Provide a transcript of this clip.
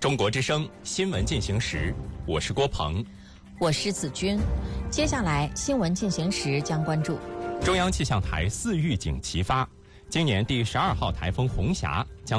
中国之声新闻进行时，我是郭鹏， 我是子君。接下来新闻进行时将关注中央气象台4预警齐发，今年第12号台风红霞将